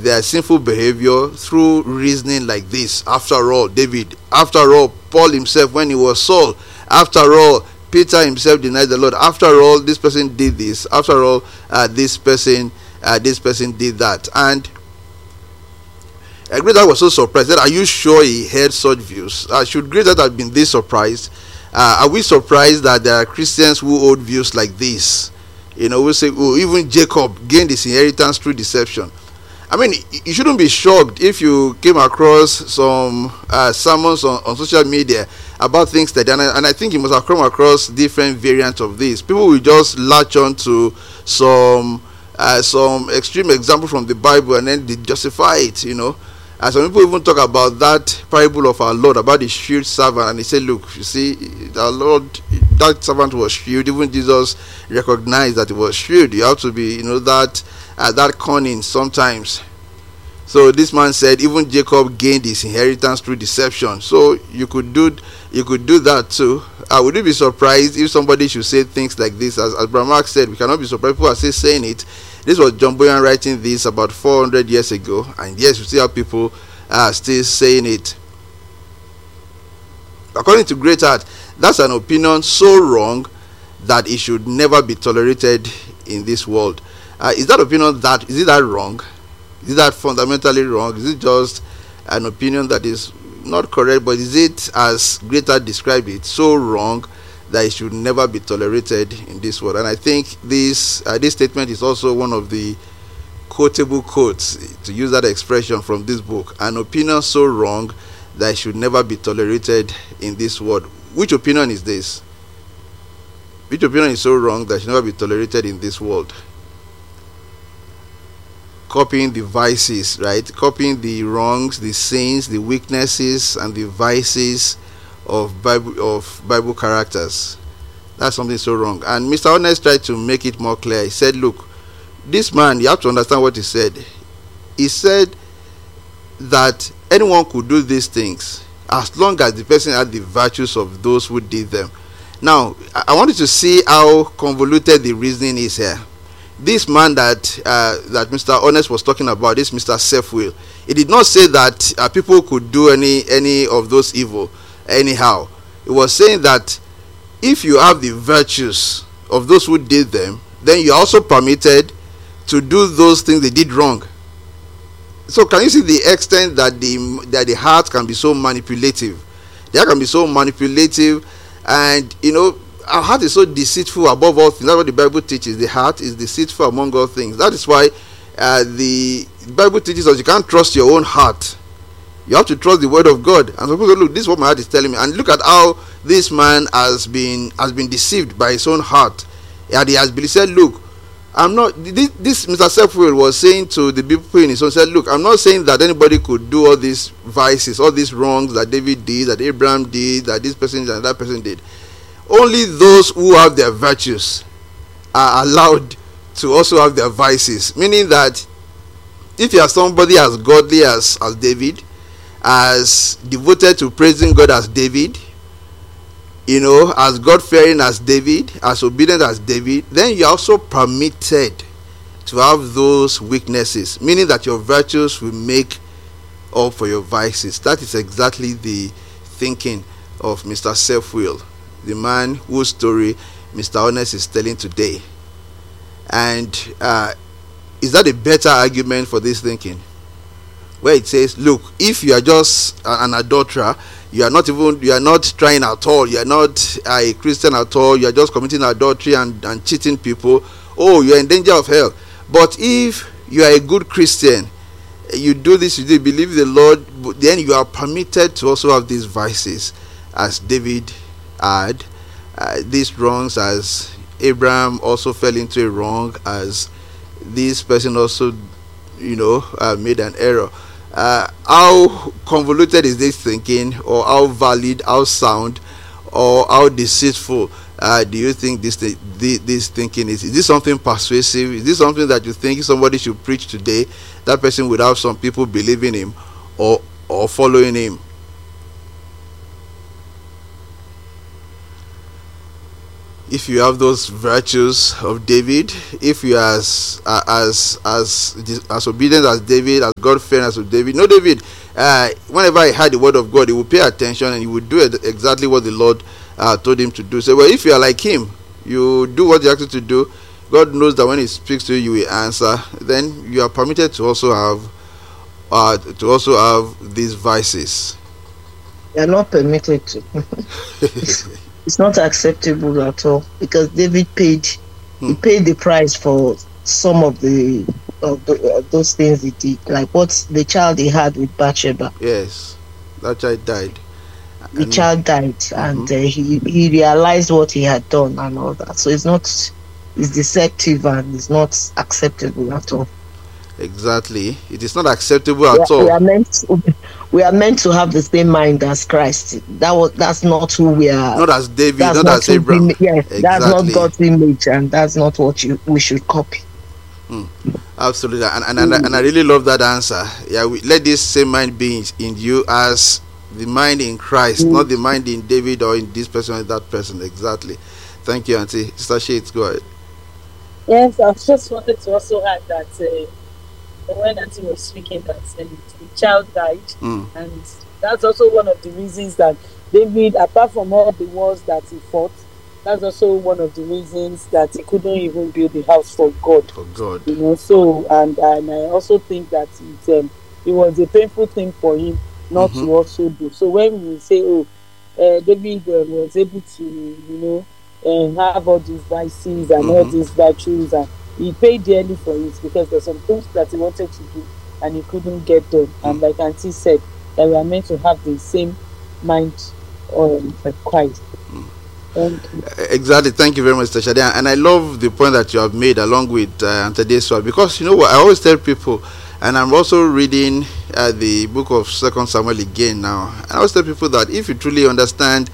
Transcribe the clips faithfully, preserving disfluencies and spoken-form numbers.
their sinful behavior through reasoning like this. After all, David, after all, Paul himself, when he was Saul, after all, Peter himself denied the Lord. After all, this person did this. After all, uh, this person, uh, this person did that. And uh, Greta was so surprised. That, are you sure he had such views? Uh, should Greta have been this surprised? Uh, are we surprised that there are Christians who hold views like this? You know, we say, oh, even Jacob gained his inheritance through deception. I mean, you shouldn't be shocked if you came across some uh, sermons on, on social media about things that, and I, and I think you must have come across different variants of this. People will just latch on to some uh, some extreme example from the Bible and then they justify it, you know. And some people even talk about that parable of our Lord, about the shrewd servant, and they say, look, you see, our Lord, that servant was shrewd. Even Jesus recognized that he was shrewd. You have to be, you know, that uh, that cunning sometimes. So this man said, even Jacob gained his inheritance through deception. So you could do, you could do that too. Uh, would you be surprised if somebody should say things like this? As, as Brother Mark said, we cannot be surprised. People are still saying it. This was John Boyan writing this about four hundred years ago, and yes, you see how people are still saying it. According to Greatheart, that's an opinion so wrong that it should never be tolerated in this world. Uh, is that opinion that is it that wrong? Is it that fundamentally wrong? Is it just an opinion that is not correct, but is it, as Greatheart described it, so wrong that it should never be tolerated in this world? And I think this uh, this statement is also one of the quotable quotes, to use that expression, from this book. An opinion so wrong that it should never be tolerated in this world. Which opinion is this? Which opinion is so wrong that it should never be tolerated in this world? Copying the vices, right? Copying the wrongs, the sins, the weaknesses, and the vices of Bible of Bible characters. That's something so wrong. And Mister Honest tried to make it more clear. He said, look, this man, you have to understand what he said. He said that anyone could do these things as long as the person had the virtues of those who did them. Now, I wanted to see how convoluted the reasoning is here. This man that uh, that Mister Honest was talking about, this Mister Self-Will, he did not say that uh, people could do any any of those evil anyhow. He was saying that if you have the virtues of those who did them, then you are also permitted to do those things they did wrong. So can you see the extent that the that the heart can be so manipulative? The heart can be so manipulative, and you know, our heart is so deceitful above all things. That's what the Bible teaches. The heart is deceitful among all things. That is why uh, the Bible teaches us you can't trust your own heart. You have to trust the word of God. And some people say, look, this is what my heart is telling me. And look at how this man has been has been deceived by his own heart. And he has been said, look, I'm not, this, this Mister Self-Will was saying to the people in his own, said, look, I'm not saying that anybody could do all these vices, all these wrongs that David did, that Abraham did, that this person and that person did. Only those who have their virtues are allowed to also have their vices. Meaning that if you are somebody as godly as, as David, as devoted to praising God as David, you know, as God-fearing as David, as obedient as David, then you are also permitted to have those weaknesses, meaning that your virtues will make up for your vices. That is exactly the thinking of Mister Self-Will, the man whose story Mister Honest is telling today. And uh, is that a better argument for this thinking? Where it says, look, if you are just an adulterer, you are not even, you are not trying at all, you are not a Christian at all, you are just committing adultery and, and cheating people, oh, you are in danger of hell. But if you are a good Christian, you do this, you do believe the Lord, then you are permitted to also have these vices, as David had, uh, these wrongs, as Abraham also fell into a wrong, as this person also, you know, uh, made an error. Uh, how convoluted is this thinking, or how valid, how sound, or how deceitful uh, do you think this th- this thinking is? Is this something persuasive? Is this something that you think somebody should preach today? That person would have some people believing him or or following him. if you have those virtues of David, if you are as uh, as as as obedient as David, as God-fearing as David. No, David, uh, whenever he heard the word of God, he would pay attention and he would do it exactly what the Lord uh, told him to do. So, well, if you are like him, you do what you asked you to do. God knows that when He speaks to you, you will answer. Then you are permitted to also have uh, to also have these vices. You are not permitted to. It's not acceptable at all, because David paid hmm. he paid the price for some of the of the, uh, those things he did, like what the child he had with Bathsheba. Yes, that child died. The and child died, mm-hmm. and uh, he he realized what he had done and all that. So it's not it's deceptive and it's not acceptable at all. Exactly, it is not acceptable at we are, all. We are meant to, we are meant to have the same mind as Christ. That was that's not who we are. Not as David, not, not as Abraham. We, yes, exactly. That's not God's image, and that's not what you, we should copy. Mm, absolutely, and and, mm. and and I really love that answer. Yeah, we, let this same mind be in, in you as the mind in Christ, mm. not the mind in David or in this person or that person. Exactly. Thank you, Auntie. Sister Shades, go ahead. Yes, I just wanted to also add that. Uh, when Auntie was speaking, that uh, the child died, mm. and that's also one of the reasons that David, apart from all the wars that he fought, that's also one of the reasons that he couldn't even build the house for God. For God, you know. So, and and I also think that it um, it was a painful thing for him not mm-hmm. to also do. So when we say, oh, uh, David uh, was able to, you know, uh, have all these vices and mm-hmm. all these virtues, and he paid dearly for it, because there's some things that he wanted to do and he couldn't get done. Mm. And like Auntie said, that we are meant to have the same mind um, like Christ. Mm. Thank you. Exactly. Thank you very much, Sister Shadi. And I love the point that you have made along with uh, Auntie Deswa, because you know what I always tell people, and I'm also reading uh, the book of Second Samuel again now. And I always tell people that if you truly understand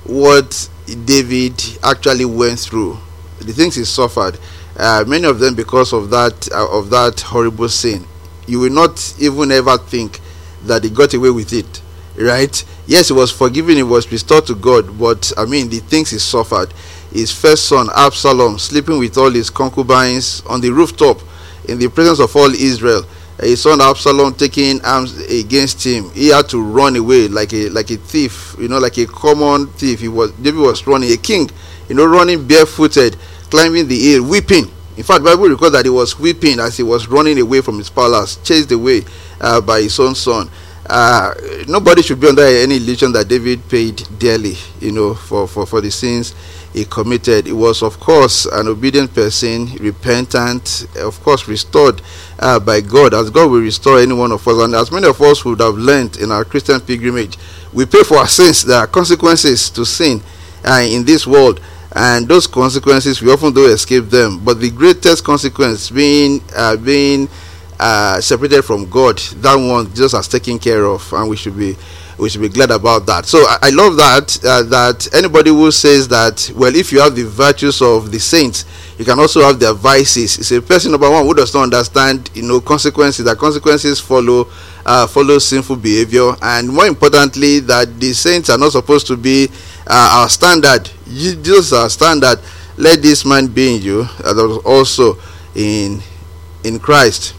what David actually went through, the things he suffered, Uh, many of them because of that uh, of that horrible sin, you will not even ever think that he got away with it, right? Yes, he was forgiven, he was restored to God, but I mean the things he suffered. His first son Absalom sleeping with all his concubines on the rooftop in the presence of all Israel, his son Absalom taking arms against him. He had to run away like a like a thief, you know, like a common thief. He was David was running, a king, you know, running barefooted, climbing the hill, weeping. In fact, the Bible records that he was weeping as he was running away from his palace, chased away uh, by his own son. Uh, nobody should be under any illusion that David paid dearly, you know, for, for, for the sins he committed. He was, of course, an obedient person, repentant, of course, restored uh, by God, as God will restore any one of us. And as many of us would have learned in our Christian pilgrimage, we pay for our sins. There are consequences to sin uh, in this world. And those consequences, we often do escape them. But the greatest consequence being uh, being uh, separated from God, that one just has taken care of, and we should be we should be glad about that. So I, I love that uh, that anybody who says that, well, if you have the virtues of the saints, you can also have their vices. It's a person, number one, who does not understand, you know, consequences. That consequences follow uh, follow sinful behavior, and more importantly, that the saints are not supposed to be uh, our standard. Jesus our standard. Let this man be in you, as also in in Christ.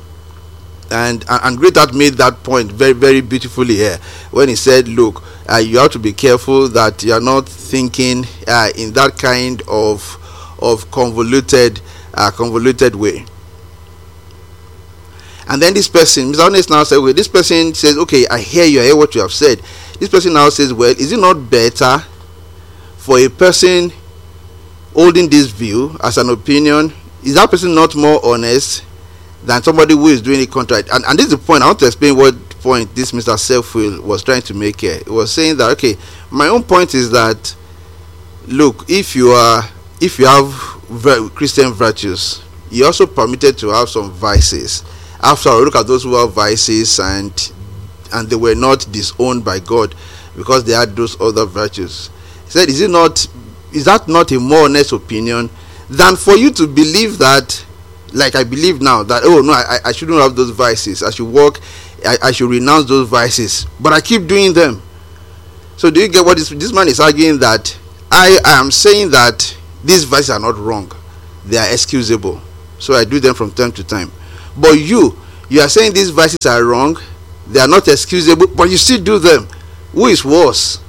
And and Great Heart made that point very very beautifully here when he said, look, uh, you have to be careful that you are not thinking uh, in that kind of of convoluted uh, convoluted way. And then this person, Mister Honest, now said, well, this person says, okay, I hear you, I hear what you have said. This person now says, well, is it not better for a person holding this view as an opinion, is that person not more honest than somebody who is doing a contract? And, and this is the point. I want to explain what point this Mister Selfwill was trying to make here. He was saying that, okay, my own point is that, look, if you are if you have Christian virtues, you're also permitted to have some vices. After all, look at those who have vices and and they were not disowned by God because they had those other virtues. He said, is it not is that not a more honest opinion than for you to believe that, like I believe now, that, oh no, I, I shouldn't have those vices, I should walk, I, I should renounce those vices, but I keep doing them. So do you get what this, this man is arguing? That I am saying that these vices are not wrong, they are excusable, so I do them from time to time. But you you are saying these vices are wrong, they are not excusable, but you still do them. Who is worse?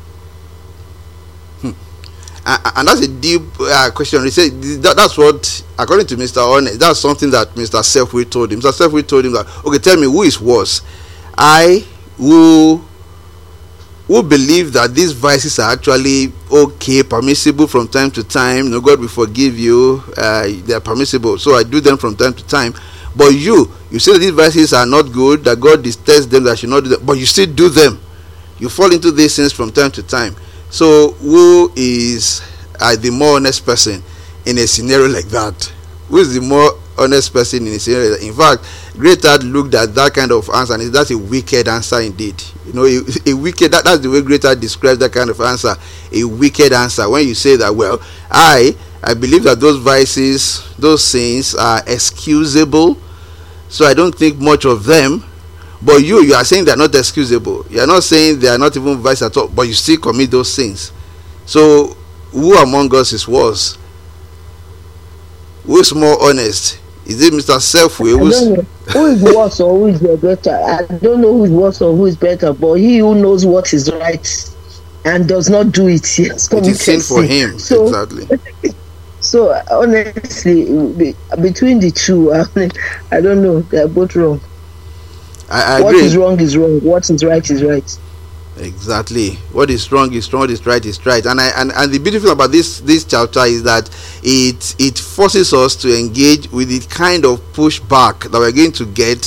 hmm. and, and that's a deep uh, question. He said that, that's what, according to Mister Honest, that's something that Mister Selfway told him. Mister Selfway told him that, okay, tell me who is worse, I who who believe that these vices are actually okay, permissible from time to time, no, God will forgive you, uh, they are permissible, so I do them from time to time. But you you say that these vices are not good, that God detests them, that I should not do them, but you still do them. You fall into these sins from time to time. So who is uh, the more honest person in a scenario like that? Who is the more honest person in a scenario like that? In fact, Greatheart looked at that kind of answer, and that's a wicked answer indeed. You know, a, a wicked, that, that's the way Greatheart describes that kind of answer, a wicked answer. When you say that, well, I I believe that those vices, those sins are excusable, so I don't think much of them. But you, you are saying they are not excusable. You are not saying they are not even vice at all, but you still commit those sins. So who among us is worse? Who is more honest? Is it Mister Selfway? I don't know who is worse or who is better. I don't know who is worse or who is better, but he who knows what is right and does not do it, yes, it is sin for him. So, exactly. So honestly, between the two, I, mean, I don't know. They are both wrong. I, I what agree. is wrong is wrong. What is right is right. Exactly. What is wrong is wrong. What is right is right. And I and, and the beautiful about this this chapter is that it it forces us to engage with the kind of pushback that we're going to get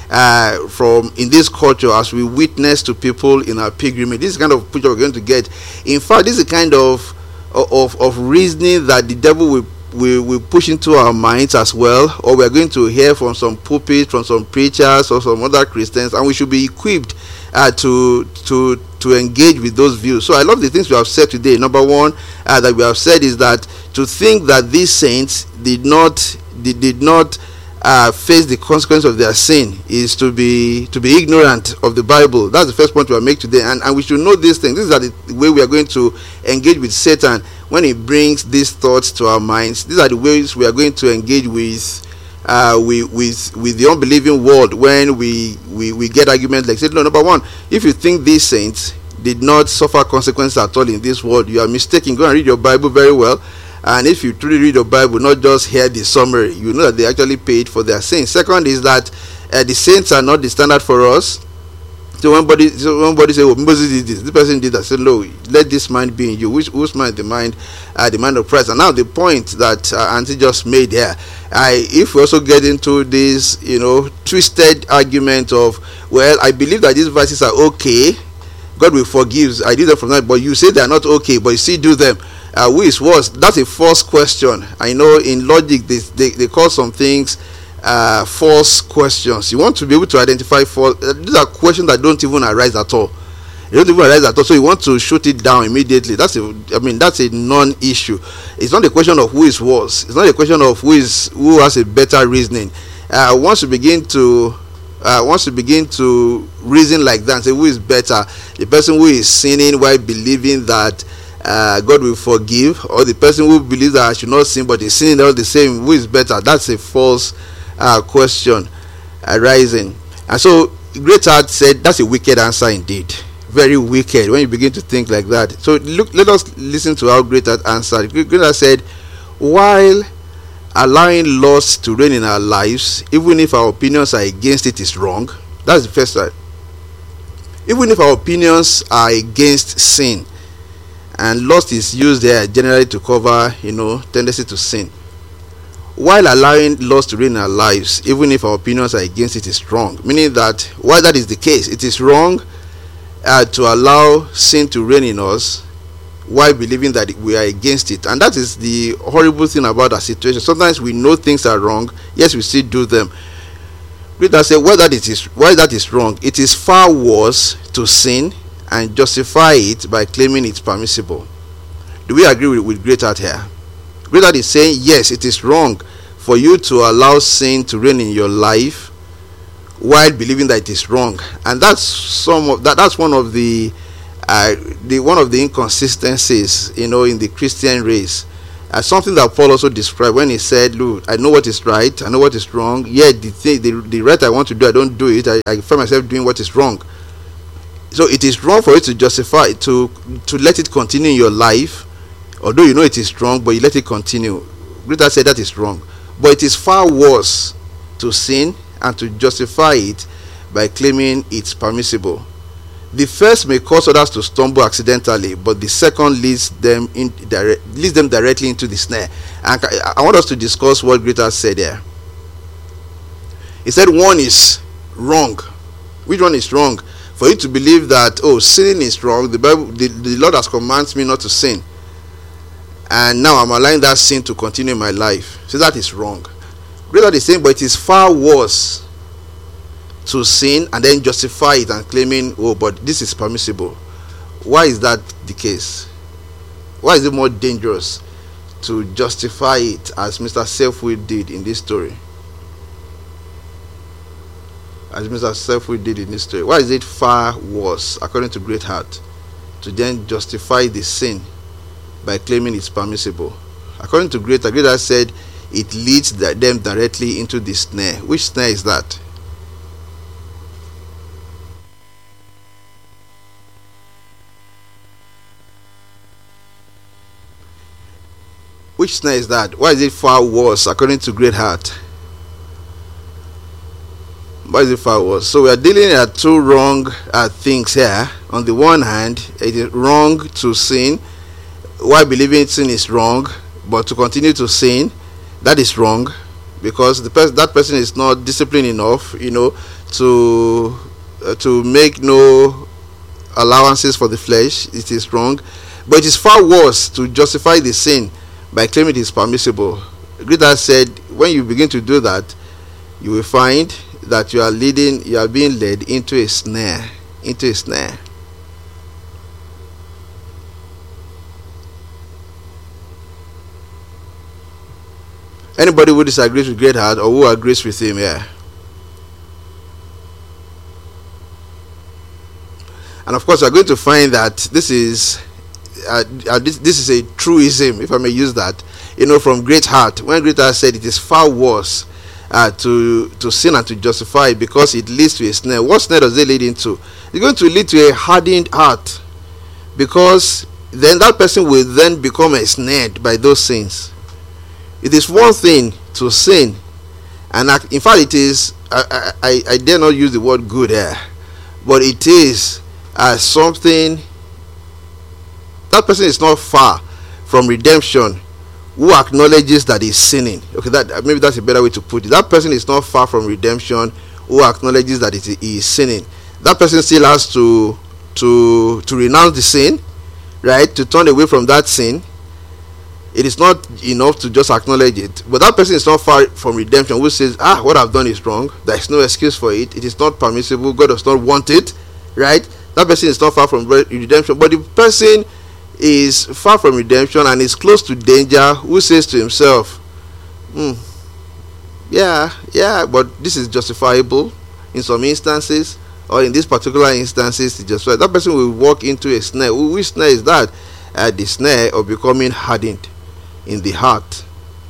uh, from in this culture as we witness to people in our pilgrimage. This is the kind of pushback we're going to get. In fact, this is the kind of of of reasoning that the devil will we will push into our minds as well, or we are going to hear from some pulpits, from some preachers or some other Christians, and we should be equipped uh, to to to engage with those views. So I love the things we have said today. Number one, uh, that we have said is that to think that these saints did not did, did not uh, face the consequence of their sin is to be to be ignorant of the Bible. That's the first point we will make today, and, and we should know these things. This is the way we are going to engage with Satan when he brings these thoughts to our minds. These are the ways we are going to engage with uh, with, with with the unbelieving world when we, we, we get arguments like, say, no, number one, if you think these saints did not suffer consequences at all in this world, you are mistaken. Go and read your Bible very well. And if you truly read your Bible, not just hear the summary, you know that they actually paid for their sins. Second is that uh, the saints are not the standard for us. So when somebody, so when somebody say, "Oh, Moses did this," this person did that. Say, "No, let this mind be in you." Which whose mind? The mind, uh, the mind of Christ. And now the point that uh, Auntie just made here, I if we also get into this, you know, twisted argument of, well, I believe that these verses are okay, God will forgive. I did them from that, but you say they are not okay, but you still do them. Uh, who is worse? That's a false question. I know in logic they they, they call some things uh, false questions. You want to be able to identify false. Uh, these are questions that don't even arise at all. They don't even arise at all. So you want to shoot it down immediately. That's a. I mean, that's a non-issue. It's not a question of who is worse. It's not a question of who is who has a better reasoning. Uh, once you begin to uh, once you begin to reason like that and say who is better, the person who is sinning while believing that Uh, God will forgive, or the person who believes that I should not sin but is sinning all the same, who is better? That's a false uh, question arising. And so Greatheart said that's a wicked answer indeed, very wicked when you begin to think like that. So look, let us listen to how Greatheart answered. Greatheart said, while allowing lust to reign in our lives, even if our opinions are against it, is wrong. That's the first side. Even if our opinions are against sin, and lust is used there generally to cover, you know, tendency to sin. While allowing lust to reign in our lives, even if our opinions are against it, is wrong. Meaning that while that is the case, it is wrong uh, to allow sin to reign in us while believing that we are against it. And that is the horrible thing about our situation. Sometimes we know things are wrong, yes, we still do them. Greatheart said, while that it is, while that is wrong, it is far worse to sin and justify it by claiming it's permissible. Do we agree with, with Greatheart here? Greatheart is saying, yes, it is wrong for you to allow sin to reign in your life while believing that it is wrong. And that's some of that. That's one of the, uh, the one of the inconsistencies, you know, in the Christian race. Uh, something that Paul also described when he said, look, I know what is right, I know what is wrong, yet the thing, the, the right I want to do, I don't do it. I, I find myself doing what is wrong. So it is wrong for you to justify, to to let it continue in your life, although you know it is wrong, but you let it continue. Greta said that is wrong. But it is far worse to sin and to justify it by claiming it's permissible. The first may cause others to stumble accidentally, but the second leads them in direct, leads them directly into the snare. And I want us to discuss what Greta said there. He said one is wrong. Which one is wrong? For you to believe that, oh, sinning is wrong, the Bible, the, the Lord has commanded me not to sin, and now I'm allowing that sin to continue in my life. So that is wrong. Greta is saying, but it is far worse to sin and then justify it and claiming, oh, but this is permissible. Why is that the case? Why is it more dangerous to justify it as Mister Selfwill did in this story? As Mister Selfwill did in this story. Why is it far worse, according to Greatheart, to then justify the sin by claiming it's permissible? According to Greatheart, Greatheart said it leads them directly into the snare. Which snare is that? Which snare is that? Why is it far worse, according to Greatheart? Why is it far worse? So we are dealing at two wrong uh, things here. On the one hand, it is wrong to sin. Why believing sin is wrong, but to continue to sin, that is wrong, because the person that person is not disciplined enough, you know, to uh, to make no allowances for the flesh. It is wrong, but it is far worse to justify the sin by claiming it is permissible. Greta said, when you begin to do that, you will find that you are leading, you are being led into a snare, into a snare. Anybody who disagrees with Greatheart or who agrees with him here? And of course, we are going to find that this is uh, uh, this, this is a truism, if I may use that, you know, from Greatheart. When Greatheart said it is far worse uh, to to sin and to justify it because it leads to a snare. What snare does it lead into? It's going to lead to a hardened heart, because then that person will then become ensnared by those sins. It is one thing to sin, and in fact it is, I, I, I dare not use the word good here, but it is uh, something, that person is not far from redemption who acknowledges that he's sinning. Okay, that maybe that's a better way to put it. That person is not far from redemption who acknowledges that it, he is sinning. That person still has to to to renounce the sin, right, to turn away from that sin. It is not enough to just acknowledge it. But that person is not far from redemption who says, ah, what I've done is wrong. There is no excuse for it. It is not permissible. God does not want it. Right? That person is not far from redemption. But the person is far from redemption and is close to danger who says to himself, hmm, yeah, yeah, but this is justifiable in some instances, or in this particular instances, it's justified. That person will walk into a snare. Which snare is that? Uh, the snare of becoming hardened in the heart.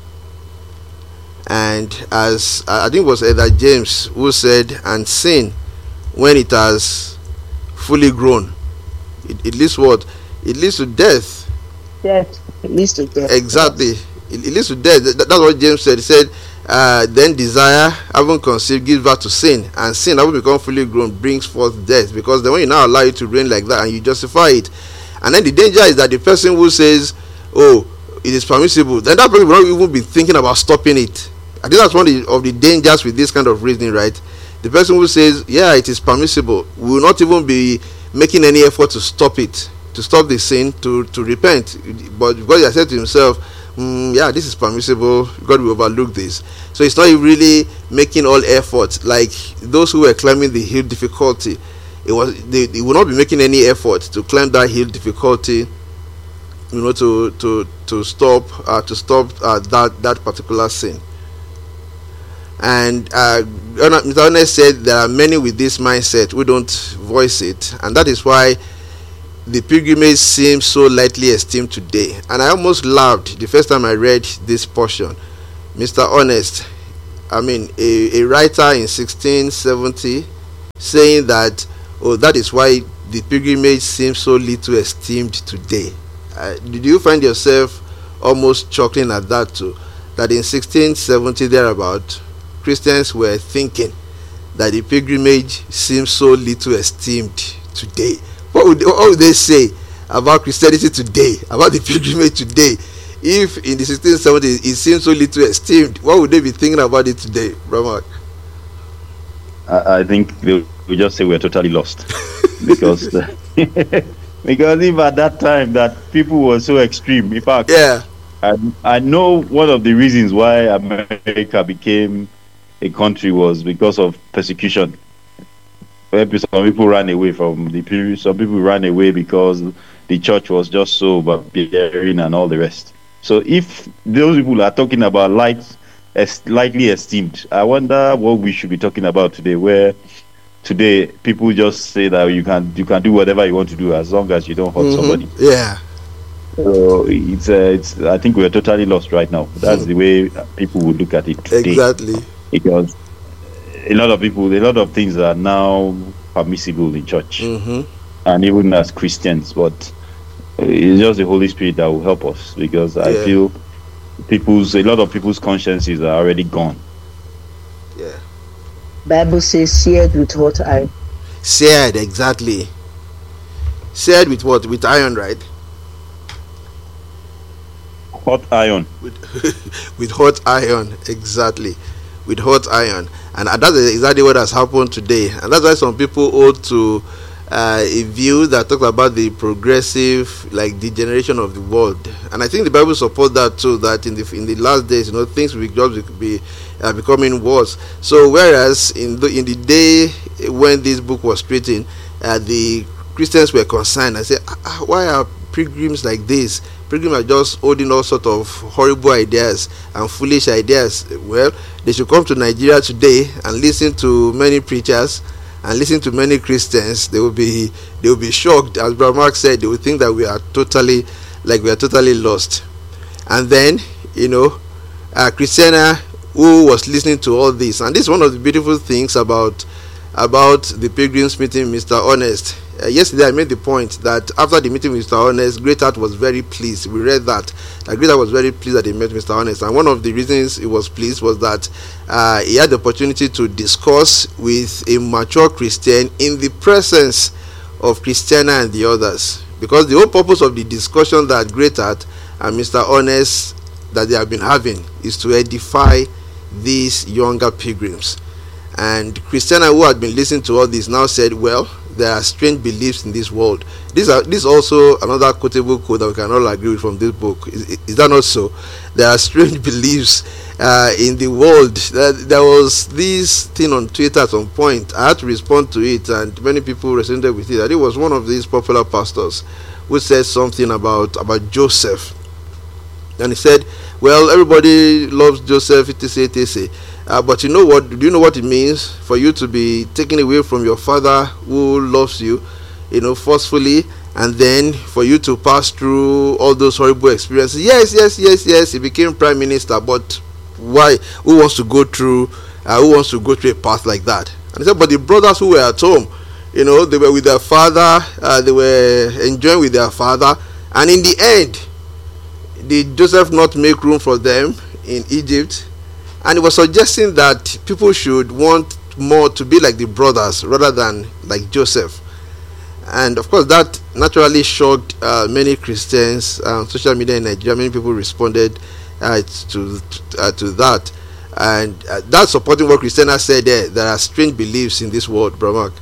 And as uh, I think it was Elder James who said, and sin, when it has fully grown, it, it leads what? It leads to death. Death. It leads to death. Exactly. It, it leads to death. That, that's what James said. He said, uh, then desire, having conceived, gives birth to sin, and sin, having become fully grown, brings forth death. Because then when you now allow it to reign like that and you justify it, and then the danger is that the person who says, oh, it is permissible, then that person will not even be thinking about stopping it. I think that's one of the, of the dangers with this kind of reasoning, right? The person who says, yeah, it is permissible, will not even be making any effort to stop it, to stop the sin, to, to repent. But because he has said to himself, mm, yeah, this is permissible, God will overlook this. So it's not really making all efforts, like those who were climbing the hill difficulty. It was they, they will not be making any effort to climb that hill difficulty, you know, to to to stop uh, to stop uh, that that particular sin. And uh, Mister Honest said there are many with this mindset who don't voice it, and that is why the pilgrimage seems so lightly esteemed today. And I almost laughed the first time I read this portion. Mister Honest, I mean, a, a writer in sixteen seventy saying that, oh, that is why the pilgrimage seems so little esteemed today. Uh, did you find yourself almost chuckling at that too? That in sixteen seventy thereabout, Christians were thinking that the pilgrimage seems so little esteemed today. What would, what would they say about Christianity today, about the pilgrimage today? If in the sixteen seventies it seems so little esteemed, what would they be thinking about it today, Ramak? I, I think they will just say we're totally lost. because the, because if at that time that people were so extreme, in fact, yeah, I, I know one of the reasons why America became a country was because of persecution. Some people ran away from the period. Some people ran away because the church was just so barbarian and all the rest. So if those people are talking about light, as lightly esteemed, I wonder what we should be talking about today. Where today people just say that you can you can do whatever you want to do as long as you don't hurt mm-hmm. somebody. Yeah. So it's uh, it's. I think we're totally lost right now. That's mm. the way people would look at it today. Exactly. Because a lot of people, a lot of things are now permissible in church, mm-hmm. and even as Christians. But it's just the Holy Spirit that will help us, because I yeah. feel people's a lot of people's consciences are already gone. Yeah. Bible says, "Seared with hot iron." Seared, exactly. Seared with what? With iron, right? Hot iron. With, with hot iron, exactly. With hot iron. And that's exactly what has happened today. And that's why some people hold to uh, a view that talks about the progressive, like, degeneration of the world. And I think the Bible supports that too, that in the in the last days, you know, things will just be uh, becoming worse. So whereas in the, in the day when this book was written, uh, the Christians were concerned and said, ah, why are pilgrims like this? Pilgrims are just holding all sorts of horrible ideas and foolish ideas. Well, they should come to Nigeria today and listen to many preachers and listen to many Christians. They will be they will be shocked. As Brother Mark said, they will think that we are totally like we are totally lost. And then, you know, uh, Christiana, who was listening to all this, and this is one of the beautiful things about about the pilgrims meeting Mister Honest. Uh, yesterday I made the point that after the meeting with Mister Honest, Greatheart was very pleased. We read that. Uh, Greatheart was very pleased that he met Mister Honest, and one of the reasons he was pleased was that uh, he had the opportunity to discuss with a mature Christian in the presence of Christiana and the others. Because the whole purpose of the discussion that Greatheart and Mister Honest that they have been having is to edify these younger pilgrims. And Christiana, who had been listening to all this, now said, well, there are strange beliefs in this world. This are this is also another quotable quote that we can all agree with from this book. Is, is that not so? There are strange beliefs uh, in the world. There, there was this thing on Twitter at some point. I had to respond to it, and many people resonated with it. And it was one of these popular pastors who said something about about Joseph, and he said, well, everybody loves Joseph, etc, et cetera. Uh, but you know what? Do you know what it means for you to be taken away from your father who loves you, you know, forcefully, and then for you to pass through all those horrible experiences? Yes, yes, yes, yes. He became prime minister, but why? Who wants to go through? Uh, who wants to go through a path like that? And he said, but the brothers who were at home, you know, they were with their father. Uh, they were enjoying with their father, and in the end, did Joseph not make room for them in Egypt? And he was suggesting that people should want more to be like the brothers rather than like Joseph. And of course, that naturally shocked uh, many Christians on social media in Nigeria. Many people responded uh, to uh, to that, and uh, that's supporting what Christiana said there. There are strange beliefs in this world, Bramak.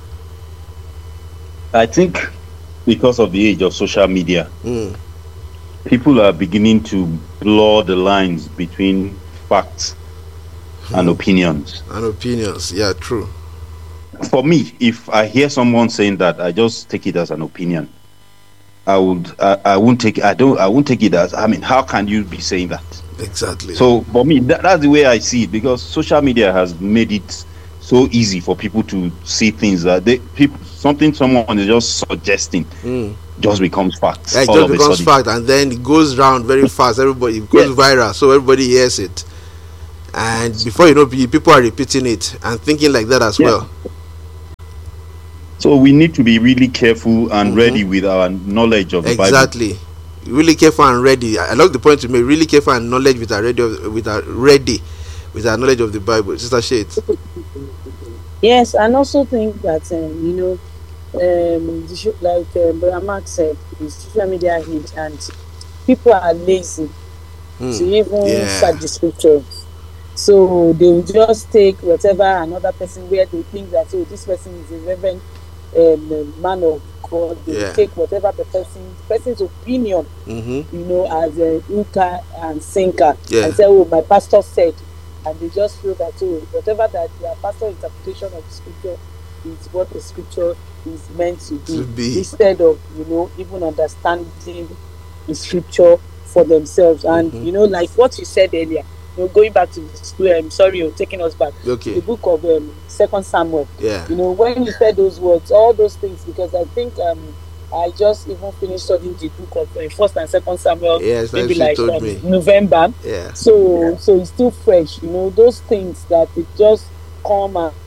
I think because of the age of social media, mm. people are beginning to blur the lines between facts and opinions. And opinions, yeah, true. For me, if I hear someone saying that, I just take it as an opinion. I would, I, I won't take, I don't, I won't take it as. I mean, how can you be saying that? Exactly. So for me, that, that's the way I see it, because social media has made it so easy for people to see things that they people something someone is just suggesting Mm. just becomes facts. Yeah, it all just of a becomes sudden. fact, and then it goes round very fast. Everybody, it goes Yes. viral, so everybody hears it, and before you know, pe- people are repeating it and thinking like that as Yeah. well. So we need to be really careful and Mhm. ready with our knowledge of the Bible. Exactly. Really careful and ready. I I love the point you made. Really careful and knowledge with our ready, of- with our ready, with our knowledge of the Bible. Sister Shades. Yes, and also think that um, you know, um, the sho- like um, Brother Mark said, the social media age, and people are lazy to Mm. even Yeah. search the scriptures. So they will just take whatever another person where they think that oh this person is a reverend um, man of God. They Yeah. will take whatever the person person's opinion, Mm-hmm. you know, as a hooker and sinker, Yeah. and say, oh, my pastor said, and they just feel that oh, whatever that their pastor interpretation of the scripture is what the scripture is meant to be, To be. instead of you know even understanding the scripture for themselves. And Mhm. you know, like what you said earlier, you know, going back to the school, I'm sorry, you're taking us back to Okay. the book of um, Second Samuel. Yeah. You know, when you said those words, all those things, because I think um I just even finished studying the book of uh, First and Second Samuel, Yes, like maybe she like told um, me. November. Yeah. So so it's still fresh. You know, those things that it just come and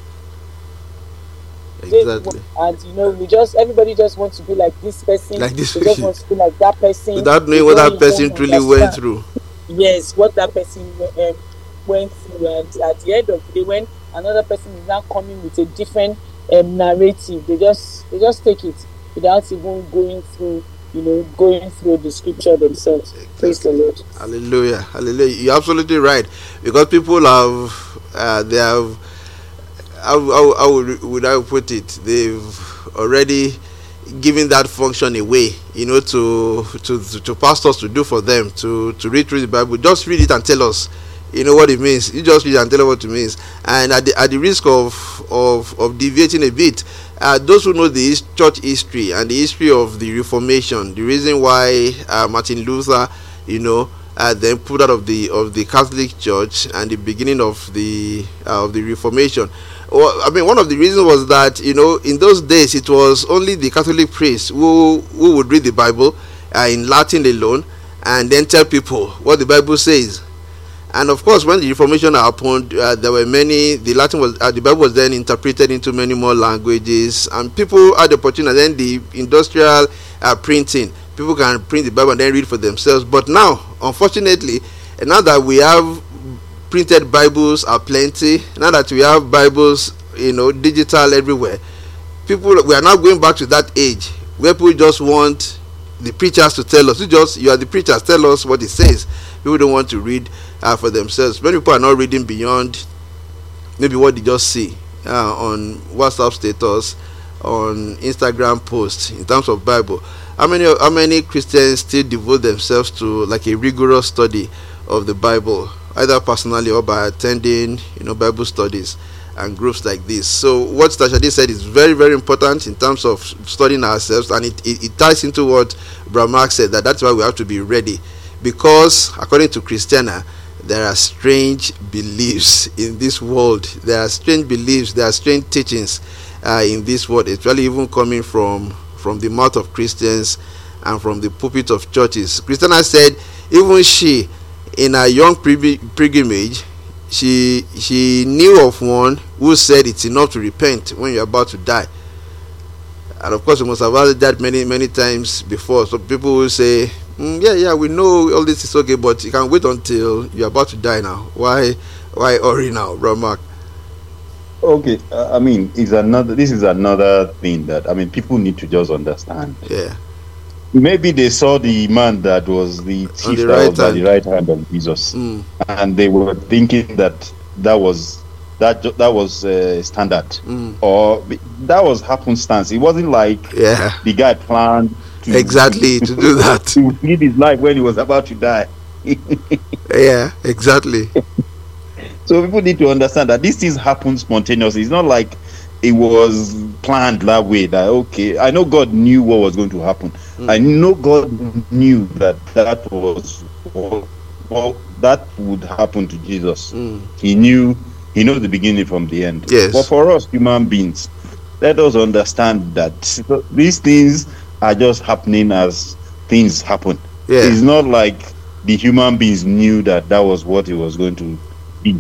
Exactly. and you know we just everybody just wants to be like this person. Like this They just person. want to be like that person. Without They knowing what don't that person even truly went understand, through. yes, what that person um, went through, and at the end of the day, when another person is now coming with a different um, narrative, they just they just take it without even going through, you know, going through the scripture themselves. Praise the Lord. Hallelujah. Hallelujah. You're absolutely right. Because people have, uh, they have, how, how, how would would I put it? They've already given that function away, you know, to, to, to pastors to do for them, to, to read through the Bible. Just read it and tell us, you know, what it means. You just read it and tell us what it means. And at the, at the risk of, of, of deviating a bit, uh, those who know the his- church history and the history of the Reformation, the reason why uh, Martin Luther, you know, uh, then put out of the of the Catholic Church and the beginning of the uh, of the Reformation. Well, I mean, one of the reasons was that, you know, in those days it was only the Catholic priests who who would read the Bible uh, in Latin alone and then tell people what the Bible says. And of course, when the Reformation happened, uh, there were many. The Latin was uh, the Bible was then interpreted into many more languages, and people had the opportunity. Then the industrial uh, printing, people can print the Bible and then read for themselves. But now, unfortunately, and now that we have printed Bibles are plenty, now that we have Bibles, you know, digital everywhere, people we are now going back to that age where people just want the preachers to tell us. You just you are the preachers, tell us what it says. People don't want to read uh, for themselves. Many people are not reading beyond maybe what they just see uh, on WhatsApp status, on Instagram posts in terms of Bible. How many how many Christians still devote themselves to like a rigorous study of the Bible, either personally or by attending, you know, Bible studies and groups like this? So what Stashadi said is very, very important in terms of studying ourselves, and it, it, it ties into what Brother Mark said, that that's why we have to be ready, because according to Christiana, there are strange beliefs in this world. There are strange beliefs, there are strange teachings uh, in this world. It's really even coming from from the mouth of Christians and from the pulpit of churches. Christiana said even she, in her young pilgrimage, she she knew of one who said it's enough to repent when you're about to die. And of course, we must have heard that many many times before. So people will say, mm, yeah yeah we know all this is okay, but you can wait until you're about to die now. Why why hurry now, Brother Mark? Okay, uh, I mean, it's another. This is another thing that I mean, people need to just understand. Yeah. Maybe they saw the man that was the thief the that right was by hand. the right hand of Jesus, Mm. and they were thinking that that was that ju- that was uh, standard, Mm. or be- that was happenstance. It wasn't like Yeah, the guy planned to, exactly, to do that. to live his life when he was about to die. Yeah, exactly. So people need to understand that these things happen spontaneously. It's not like it was planned that way. That okay, I know God knew what was going to happen. Mm. I know God knew that that was what, what that would happen to Jesus. Mm. He knew He knows the beginning from the end. Yes. But for us human beings, let us understand that these things are just happening as things happen. Yeah. It's not like the human beings knew that that was what it was going to be.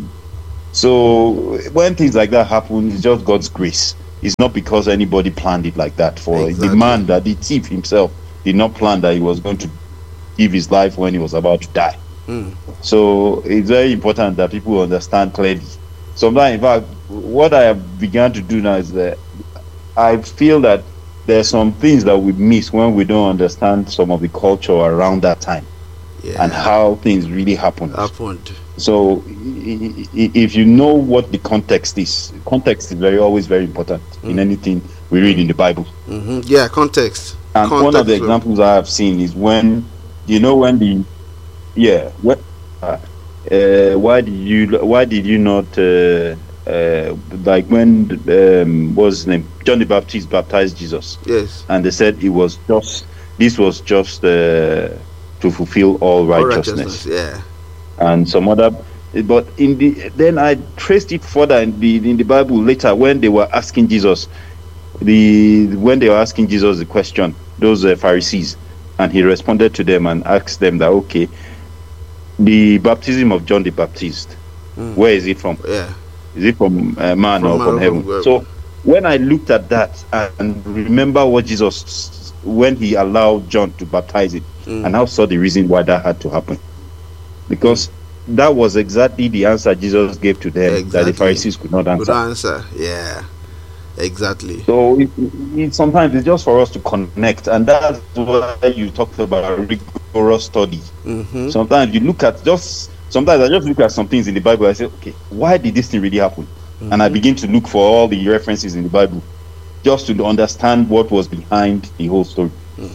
So when things like that happen, it's just God's grace. It's not because anybody planned it like that. For Exactly. the man, that the thief himself did not plan that he was going to give his life when he was about to die. Mm. So it's very important that people understand clearly. Sometimes, in fact, what I have begun to do now is that I feel that there are some things that we miss when we don't understand some of the culture around that time. Yeah. And how things really happened. happened. So i- i- if you know what the context is, context is very always very important Mm. in anything we read in the Bible. Mm-hmm. Yeah, context. And context one of the of- examples I have seen is when, you know, when the, yeah, what, uh, uh, why did you, why did you not, uh, uh, like when, um, what's his name, John the Baptist baptized Jesus, Yes. and they said it was just, this was just uh, to fulfill all All righteousness. righteousness. Yeah. And some other, but in the then I traced it further in the in the Bible later when they were asking Jesus, the when they were asking Jesus the question, those uh, Pharisees, and he responded to them and asked them that, okay, the baptism of John the Baptist, Mm. where is it from? Yeah. Is it from uh, man From or man from or heaven? from- So when I looked at that and remember what Jesus, when he allowed John to baptize it, Mm. and I saw the reason why that had to happen, because that was exactly the answer Jesus gave to them that Exactly. the Pharisees could not Good answer. answer. Yeah. Exactly. So it, it, sometimes it's just for us to connect, and that's why you talked about rigorous study. Mm-hmm. Sometimes you look at just sometimes I just look at some things in the Bible. I say, okay, why did this thing really happen? And I begin to look for all the references in the Bible just to understand what was behind the whole story.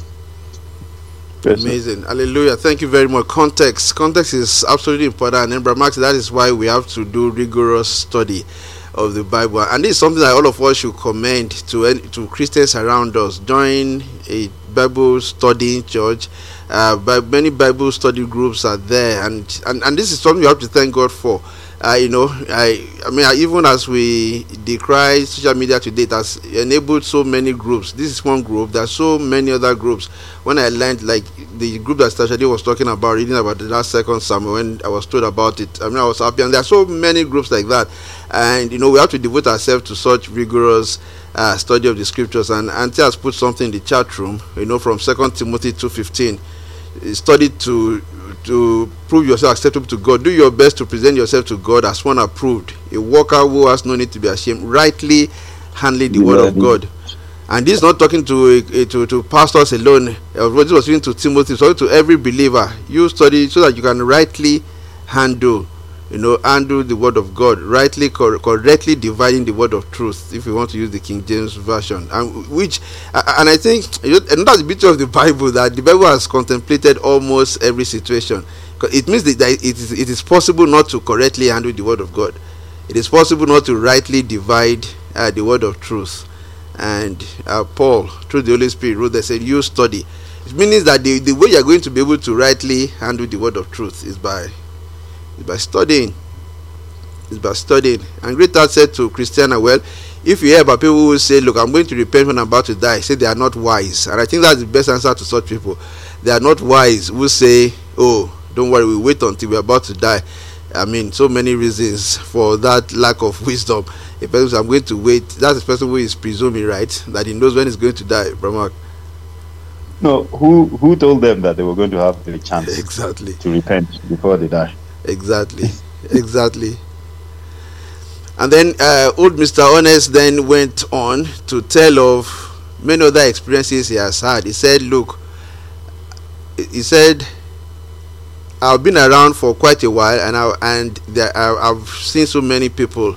Yes, sir. Amazing. Hallelujah. Thank you very much. Context. Context is absolutely important. And Brother Max, that is why we have to do rigorous study of the Bible. And this is something that all of us should commend to any- to Christians around us. Join a Bible studying church. Uh, but many Bible study groups are there, and, and and this is something we have to thank God for. Uh, you know, I I mean, I, even as we decry social media today, it has enabled so many groups. This is one group. There are so many other groups. When I learned, like the group that Stashadi was talking about, reading about the last second Samuel, when I was told about it, I mean, I was happy. And there are so many groups like that. And you know, we have to devote ourselves to such rigorous uh, study of the scriptures. And Auntie has put something in the chat room. You know, from Second Timothy two fifteen. Study to to prove yourself acceptable to God. Do your best to present yourself to God as one approved, a worker who has no need to be ashamed, rightly handling the Yeah, word of yeah. God. And this is not talking to a, a- to, to pastors alone. Uh, This was speaking to Timothy, so to every believer. You study so that you can rightly handle, you know, handle the word of God, rightly, cor- correctly dividing the word of truth. If you want to use the King James version, and which, uh, and I think, you know, and that's the beauty of the Bible, that the Bible has contemplated almost every situation. 'Cause it means that that it is it is possible not to correctly handle the word of God. It is possible not to rightly divide uh, the word of truth. And uh, Paul, through the Holy Spirit, wrote that said, "You study." It means that the, the way you are going to be able to rightly handle the word of truth is by is by studying. Is by studying. And Greta said to Christiana, "Well, if you hear about people who say, 'Look, I'm going to repent when I'm about to die,' say they are not wise." And I think that's the best answer to such people. They are not wise who say, "Oh, don't worry, we wait until we're about to die." I mean, so many reasons for that lack of wisdom. A person says, "I'm going to wait," that's the person who is presuming, right, that he knows when he's going to die. Brahma. No, who who told them that they were going to have the chance Exactly. to repent before they die? Exactly. Exactly. And then uh, old Mister Honest then went on to tell of many other experiences he has had. He said, "Look," he said, "I've been around for quite a while, and I and there, I, I've seen so many people."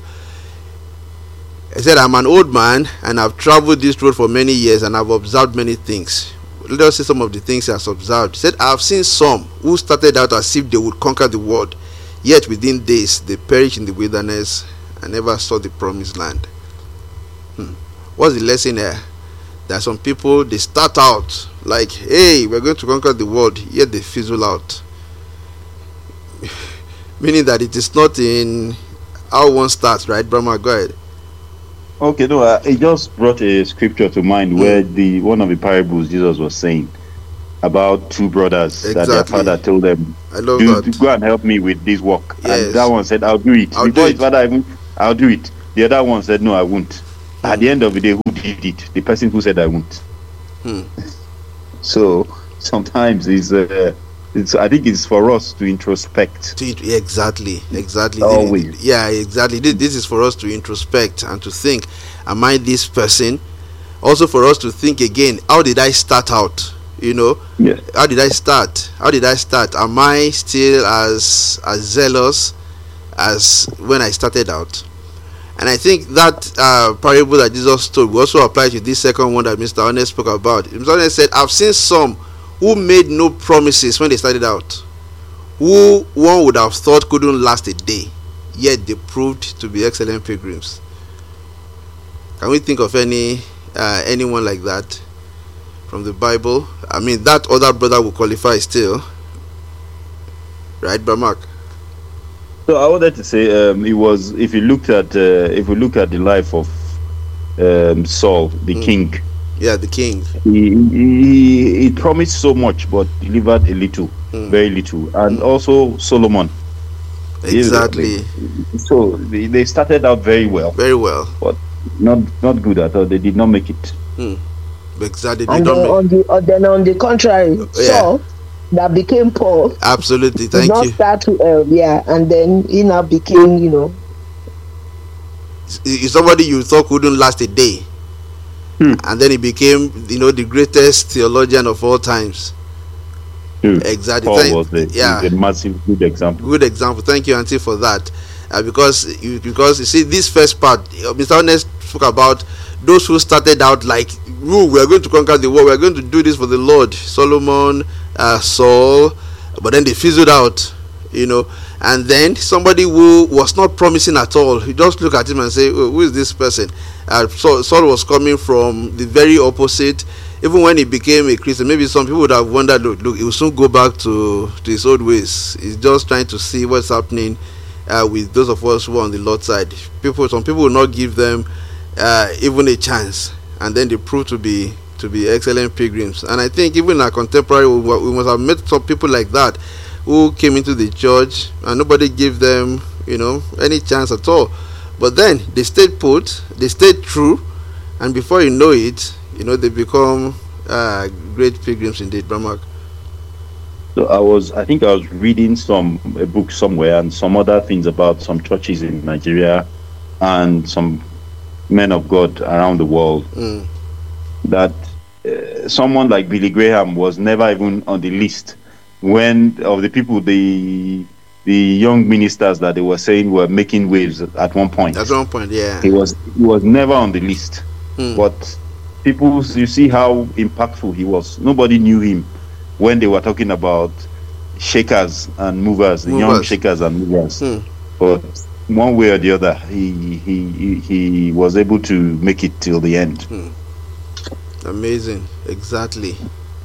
He said, "I'm an old man, and I've traveled this road for many years, and I've observed many things." Let us see some of the things he has observed. He said, "I've seen some who started out as if they would conquer the world, yet within days they perished in the wilderness and never saw the promised land." Hmm. What's the lesson here? There are some people, they start out like, "Hey, we're going to conquer the world," yet they fizzle out. Meaning that it is not in how one starts, right, Brahma? Go ahead. Okay, no, uh, it just brought a scripture to mind Mm. where the one of the parables Jesus was saying about two brothers that their Exactly. father told them, I love "Do, that. go and help me with this work." Yes. And that one said, "I'll do it." I'll Before do his it. father even, "I'll do it." The other one said, "No, I won't." At the end of the day, who did it? The person who said, "I won't." Hmm. So sometimes it's, uh, it's. I think it's for us to introspect. To it- Exactly, exactly. Always. Yeah, exactly. This, this is for us to introspect and to think, am I this person? Also for us to think again, how did I start out? You know, Yes. how did I start? How did I start? Am I still as as zealous as when I started out? And I think that uh, parable that Jesus told will also apply to this second one that Mister Honest spoke about. Mister Honest said, I've seen some who made no promises when they started out, who one would have thought couldn't last a day, yet they proved to be excellent pilgrims. Can we think of any uh, anyone like that from the Bible? I mean, that other brother will qualify still, right, Bramak? So I wanted to say, um, it was if you looked at uh, if we look at the life of um, Saul, the Mm. king, Yeah, the king. he, he he promised so much but delivered a little, Mm. very little, and also Solomon. Exactly. So they, they started out very well, Very well. but not not good at all. They did not make it. Exactly. They And then don't make- on the uh, then on the contrary, Yeah. Saul that became Paul Absolutely. did Thank not you. start well, yeah, and then he now became, you know, He's somebody you thought couldn't last a day, Hmm. and then he became, you know, the greatest theologian of all times. Too. Exactly. Paul Thank- was a, yeah. a massive good example. Good example. Thank you, Auntie, for that. Uh, because you because you see this first part, uh, Mister Honest spoke about those who started out like, "Ooh, we are going to conquer the world. We are going to do this for the Lord." Solomon, uh, Saul, but then they fizzled out, you know. And then somebody who was not promising at all, you just look at him and say, oh, "Who is this person?" Uh, so Saul was coming from the very opposite. Even when he became a Christian, maybe some people would have wondered, look, look, he will soon go back to, to his old ways. He's just trying to see what's happening uh, with those of us who are on the Lord's side. People, some people will not give them uh, even a chance, and then they prove to be to be excellent pilgrims. And I think even in our contemporary, we, we must have met some people like that who came into the church and nobody gave them, you know, any chance at all. But then they stayed put, they stayed true, and before you know it, you know, they become uh, great pilgrims indeed. Bramak. So I was, I think I was reading some a book somewhere and some other things about some churches in Nigeria and some men of God around the world, Mm. that uh, someone like Billy Graham was never even on the list when of the people, the the young ministers that they were saying were making waves at one point. At one point, yeah. He was he was never on the list. Mm. But people, you see how impactful he was. Nobody knew him when they were talking about shakers and movers, the young Movers. shakers and movers. Mm. But one way or the other, he he he, he was able to make it till the end. Amazing. Exactly.